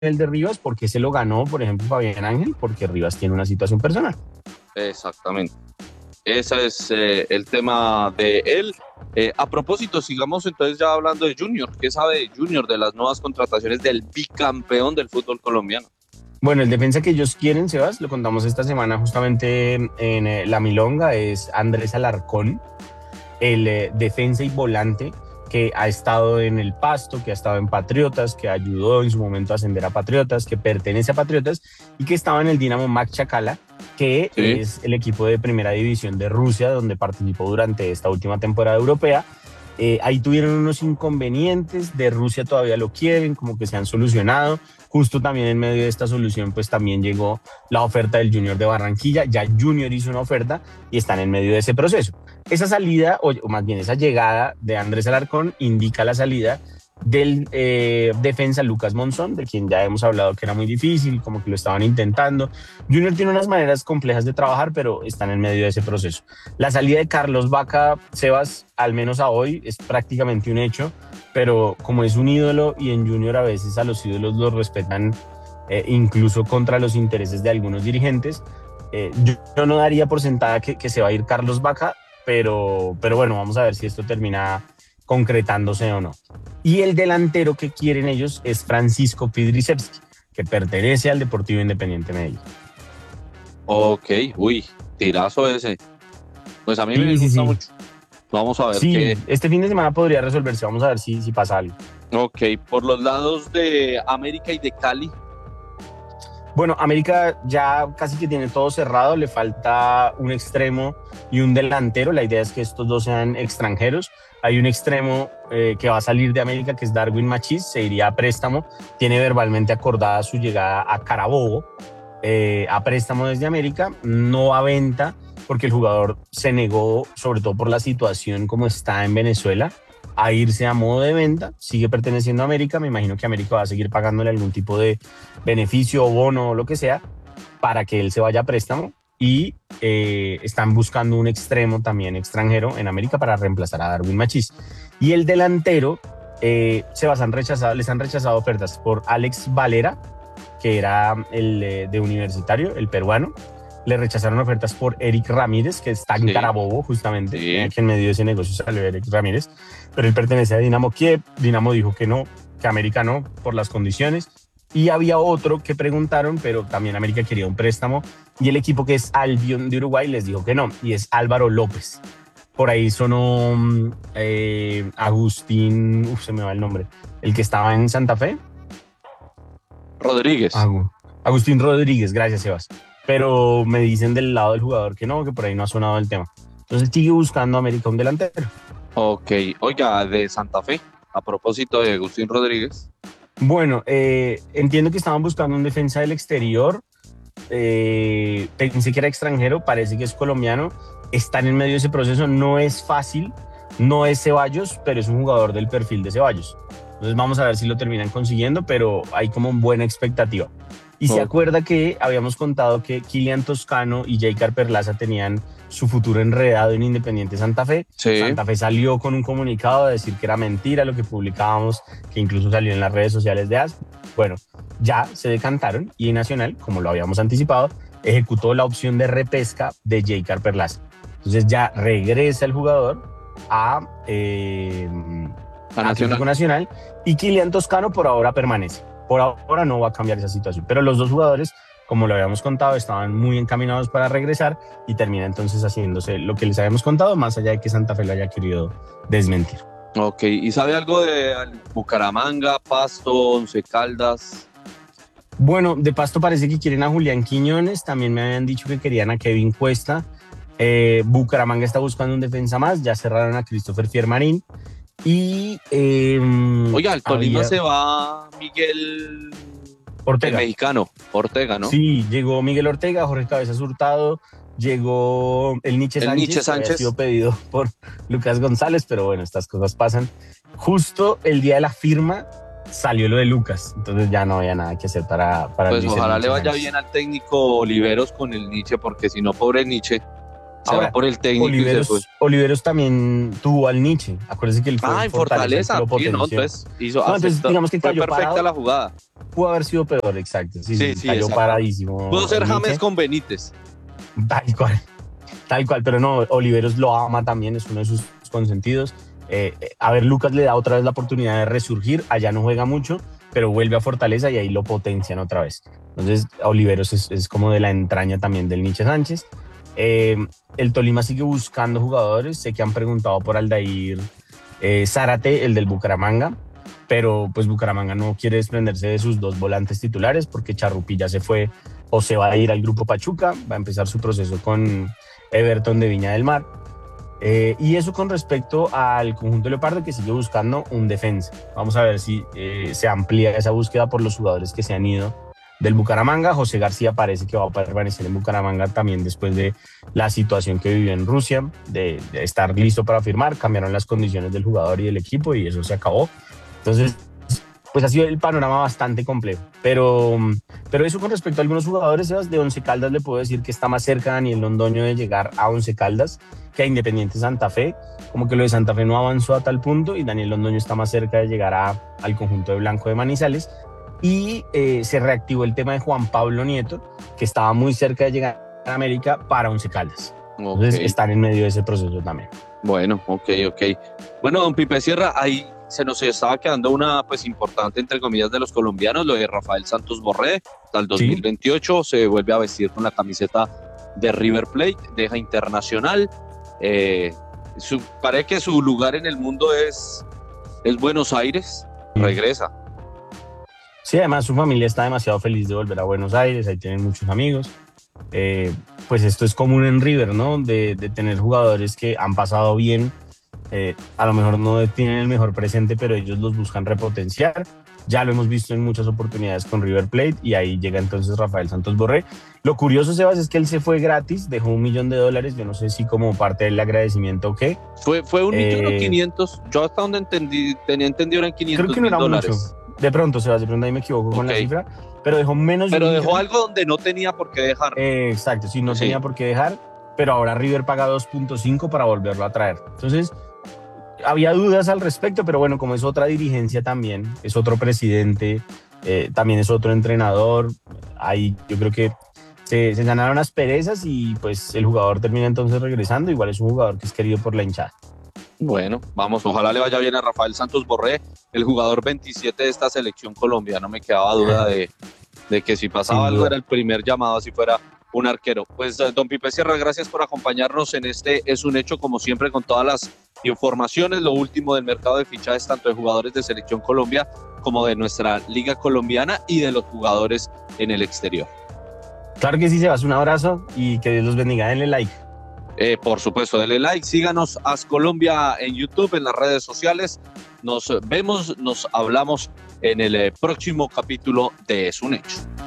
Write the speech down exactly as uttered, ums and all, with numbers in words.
nivel de Rivas, ¿por qué se lo ganó, por ejemplo, Fabián Ángel? Porque Rivas tiene una situación personal. Exactamente. Ese es eh, el tema de él. Eh, a propósito, sigamos entonces ya hablando de Junior. ¿Qué sabe de Junior, de las nuevas contrataciones del bicampeón del fútbol colombiano? Bueno, el defensa que ellos quieren, Sebas, lo contamos esta semana justamente en eh, La Milonga, es Andrés Alarcón, el eh, defensa y volante que ha estado en el Pasto, que ha estado en Patriotas, que ayudó en su momento a ascender a Patriotas, que pertenece a Patriotas y que estaba en el Dinamo Makhachkala, que sí. es el equipo de primera división de Rusia, donde participó durante esta última temporada europea. Eh, ahí tuvieron unos inconvenientes, de Rusia todavía lo quieren, como que se han solucionado. Justo también en medio de esta solución, pues también llegó la oferta del Junior de Barranquilla. Ya Junior hizo una oferta y están en medio de ese proceso. Esa salida, o, o más bien esa llegada de Andrés Alarcón, indica la salida del eh, defensa Lucas Monzón, de quien ya hemos hablado que era muy difícil, como que lo estaban intentando. Junior tiene unas maneras complejas de trabajar, pero están en medio de ese proceso. La salida de Carlos Vaca, Sebas, al menos a hoy, es prácticamente un hecho, pero como es un ídolo y en Junior a veces a los ídolos los respetan eh, incluso contra los intereses de algunos dirigentes, eh, yo, yo no daría por sentada que, que se va a ir Carlos Vaca, pero, pero bueno, vamos a ver si esto termina concretándose o no. Y el delantero que quieren ellos es Francisco Pidrisevski, que pertenece al Deportivo Independiente Medellín. Ok, uy, tirazo ese. Pues a mí sí, me gusta sí, sí. mucho. Vamos a ver sí, qué... este fin de semana podría resolverse, vamos a ver si, si pasa algo. Ok, por los lados de América y de Cali. Bueno, América ya casi que tiene todo cerrado, le falta un extremo y un delantero. La idea es que estos dos sean extranjeros. Hay un extremo eh, que va a salir de América, que es Darwin Machís, se iría a préstamo. Tiene verbalmente acordada su llegada a Carabobo, eh, a préstamo desde América, no a venta, porque el jugador se negó, sobre todo por la situación como está en Venezuela, a irse a modo de venta. Sigue perteneciendo a América, me imagino que América va a seguir pagándole algún tipo de beneficio o bono o lo que sea para que él se vaya a préstamo, y eh, están buscando un extremo también extranjero en América para reemplazar a Darwin Machís. Y el delantero, eh, se han rechazado, les han rechazado ofertas por Alex Valera, que era el eh, de Universitario, el peruano. Le rechazaron ofertas por Eric Ramírez, que está en sí. Carabobo, justamente, sí. eh, que en medio de ese negocio salió Eric Ramírez, pero él pertenece a Dinamo Kiev. Dinamo dijo que no, que América no, por las condiciones. Y había otro que preguntaron, pero también América quería un préstamo, y el equipo, que es Albion de Uruguay, les dijo que no, y es Álvaro López. Por ahí sonó eh, Agustín, uf, se me va el nombre, el que estaba en Santa Fe. Rodríguez. Agu, Agustín Rodríguez, gracias, Sebas. Pero me dicen del lado del jugador que no, que por ahí no ha sonado el tema. Entonces sigue buscando América un delantero. Ok, oiga, de Santa Fe, a propósito de Agustín Rodríguez. Bueno, eh, entiendo que estaban buscando un defensa del exterior. Eh, pensé que era extranjero, parece que es colombiano. Están en medio de ese proceso, no es fácil, no es Ceballos, pero es un jugador del perfil de Ceballos. Entonces vamos a ver si lo terminan consiguiendo, pero hay como buena expectativa. Y oh. se acuerda que habíamos contado que Kylian Toscano y Jeicar Perlaza tenían su futuro enredado en Independiente Santa Fe. Sí. Santa Fe salió con un comunicado a decir que era mentira lo que publicábamos, que incluso salió en las redes sociales de A S. Bueno, ya se decantaron y Nacional, como lo habíamos anticipado, ejecutó la opción de repesca de Jeicar Perlaza. Entonces ya regresa el jugador a, eh, a Atlético Nacional, y Kylian Toscano por ahora permanece. Por ahora no va a cambiar esa situación, pero los dos jugadores, como lo habíamos contado, estaban muy encaminados para regresar, y termina entonces haciéndose lo que les habíamos contado, más allá de que Santa Fe lo haya querido desmentir. Ok, ¿y sabe algo de Bucaramanga, Pasto, Once Caldas? Bueno, de Pasto parece que quieren a Julián Quiñones, también me habían dicho que querían a Kevin Cuesta. eh, Bucaramanga está buscando un defensa más, ya cerraron a Christopher Fiermarín. Y eh, oiga, al Tolima había... se va Miguel Ortega, el mexicano, Ortega, ¿no? Sí, llegó Miguel Ortega, Jorge Cabezas Hurtado, llegó el Nietzsche el Sánchez, Nietzsche Sánchez, que había sido pedido por Lucas González, pero bueno, estas cosas pasan. Justo el día de la firma salió lo de Lucas, entonces ya no había nada que hacer para, para pues Luis ojalá le vaya Sánchez. bien al técnico Oliveros con el Nietzsche, porque si no, pobre Nietzsche. Se Ahora, va por el técnico Oliveros, y se fue. Oliveros también tuvo al Nietzsche. Acuérdense que él fue Ah, en en Fortaleza, Fortaleza. el que lo Sí, no, potenció. entonces hizo, No, entonces aceptó. digamos que Fue cayó perfecta parado. la jugada. Pudo haber sido peor, exacto. Sí, Sí, sí, sí, cayó exacto. paradísimo. Pudo ser el James Nietzsche. con Benítez. Tal cual, tal cual, pero no, Oliveros lo ama también, es uno de sus consentidos. Eh, eh, a ver, Lucas le da otra vez la oportunidad de resurgir, allá no juega mucho, pero vuelve a Fortaleza y ahí lo potencian otra vez. Entonces, Oliveros es, es como de la entraña también del Nietzsche Sánchez. Eh, el Tolima sigue buscando jugadores, sé que han preguntado por Aldair eh, Zárate, el del Bucaramanga, pero pues Bucaramanga no quiere desprenderse de sus dos volantes titulares porque Charrupi ya se fue o se va a ir al Grupo Pachuca, va a empezar su proceso con Everton de Viña del Mar. Eh, y eso con respecto al conjunto Leopardo, que sigue buscando un defensa. Vamos a ver si eh, se amplía esa búsqueda por los jugadores que se han ido del Bucaramanga. José García parece que va a permanecer en Bucaramanga también después de la situación que vivió en Rusia, de, de estar listo para firmar. Cambiaron las condiciones del jugador y del equipo y eso se acabó. Entonces, pues ha sido el panorama bastante complejo. Pero, pero eso con respecto a algunos jugadores, Sebas, de Once Caldas le puedo decir que está más cerca Daniel Londoño de llegar a Once Caldas que a Independiente Santa Fe. Como que lo de Santa Fe no avanzó a tal punto y Daniel Londoño está más cerca de llegar a, al conjunto de Blanco de Manizales. Y eh, se reactivó el tema de Juan Pablo Nieto, que estaba muy cerca de llegar a América para Once Caldas. Entonces Okay. están en medio de ese proceso también. Bueno, ok, ok. Bueno, don Pipe Sierra, ahí se nos estaba quedando una pues importante, entre comillas, de los colombianos, lo de Rafael Santos Borré. Hasta el dos mil veintiocho sí. Se vuelve a vestir con la camiseta de River Plate, deja Internacional. Eh, su, parece que su lugar en el mundo es, es Buenos Aires, Sí. regresa. Sí, además su familia está demasiado feliz de volver a Buenos Aires, ahí tienen muchos amigos. Eh, pues esto es común en River, ¿no? De, de tener jugadores que han pasado bien, eh, a lo mejor no tienen el mejor presente, pero ellos los buscan repotenciar. Ya lo hemos visto en muchas oportunidades con River Plate y ahí llega entonces Rafael Santos Borré. Lo curioso, Sebas, es que él se fue gratis, dejó un millón de dólares, yo no sé si como parte del agradecimiento o qué. Fue, fue un millón Eh, o quinientos, yo hasta donde entendí, tenía entendido eran quinientos Creo que no mil era dólares. mucho. De pronto, Sebas, de pronto ahí me equivoco con la Ok. cifra, pero dejó menos de Pero un dejó millón. algo donde no tenía por qué dejar. Eh, exacto, sí, no Sí. tenía por qué dejar, pero ahora River paga dos punto cinco para volverlo a traer. Entonces, había dudas al respecto, pero bueno, como es otra dirigencia también, es otro presidente, eh, también es otro entrenador, ahí yo creo que se, se ganaron las perezas y pues el jugador termina entonces regresando, igual es un jugador que es querido por la hinchada. Bueno, vamos, ojalá le vaya bien a Rafael Santos Borré, el jugador veintisiete de esta selección colombiana. No me quedaba duda de, de que si pasaba Sin algo duda. era el primer llamado, así fuera un arquero. Pues, eh, don Pipe Sierra, gracias por acompañarnos en este Es un Hecho, como siempre, con todas las informaciones, lo último del mercado de fichajes, tanto de jugadores de Selección Colombia como de nuestra Liga Colombiana y de los jugadores en el exterior. Claro que sí, Sebas, un abrazo y que Dios los bendiga, denle like. Eh, por supuesto, denle like, síganos As Colombia en YouTube, en las redes sociales. Nos vemos, nos hablamos en el eh, próximo capítulo de Es un Hecho.